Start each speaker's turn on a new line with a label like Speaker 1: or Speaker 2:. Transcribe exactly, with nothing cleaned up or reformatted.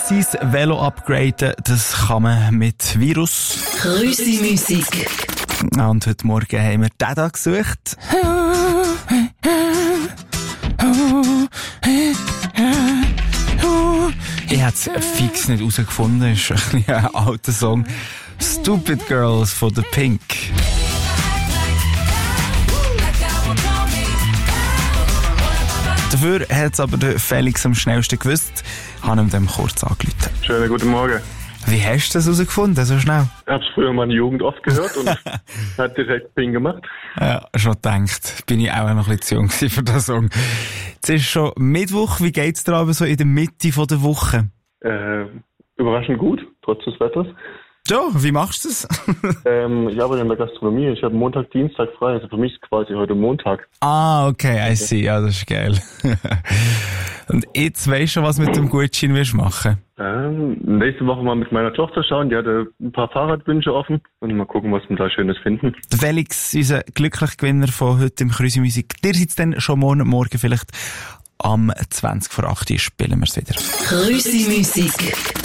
Speaker 1: Felix, sein Velo upgraden, das kann man mit Virus.
Speaker 2: Krüsi-Musik.
Speaker 1: Und heute Morgen haben wir den da gesucht. Ich hätte es fix nicht herausgefunden. Das ist ein, bisschen ein alter Song. Stupid Girls von The Pink. Dafür hat es aber der Felix am schnellsten gewusst. Ich habe ihm dann kurz angerufen.
Speaker 3: Schönen guten Morgen.
Speaker 1: Wie hast du das herausgefunden, so schnell?
Speaker 3: Ich habe es früher in meiner Jugend oft gehört und hat direkt Ping gemacht.
Speaker 1: Ja, schon gedacht. Bin ich auch noch ein bisschen zu jung für diesen Song. Jetzt ist schon Mittwoch. Wie geht es dir aber so in der Mitte der Woche?
Speaker 3: Äh, überraschend gut, trotz des Wetters.
Speaker 1: So, wie machst du das?
Speaker 3: ähm, ich arbeite in der Gastronomie. Ich habe Montag, Dienstag frei. Also für mich ist quasi heute Montag.
Speaker 1: Ah, okay, I see. Ja, das ist geil. Und jetzt weisst du schon, was mit dem Gutschein wirst machen?
Speaker 3: Ähm, nächste Woche mal mit meiner Tochter schauen. Die hatte ein paar Fahrradwünsche offen. Und mal gucken, was wir da Schönes finden.
Speaker 1: Der Felix, unser glücklicher Gewinner von heute im Krüsi-Musik. Dir seid dann schon morgen, morgen vielleicht am zwanzig vor acht spielen wir es wieder.
Speaker 2: Krüsi-Musik.